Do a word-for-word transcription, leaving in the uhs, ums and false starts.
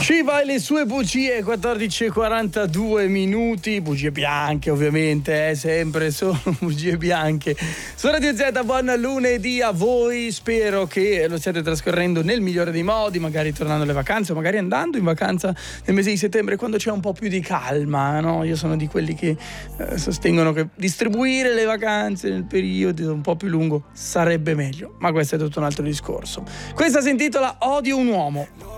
Shiva e le sue bugie, quattordici e quarantadue minuti, bugie bianche ovviamente, eh, sempre solo bugie bianche. Su Radio Z, buon lunedì a voi, spero che lo stiate trascorrendo nel migliore dei modi, magari tornando alle vacanze o magari andando in vacanza nel mese di settembre quando c'è un po' più di calma, no? Io sono di quelli che eh, sostengono che distribuire le vacanze nel periodo un po' più lungo sarebbe meglio, ma questo è tutto un altro discorso. Questa si intitola Odio un uomo.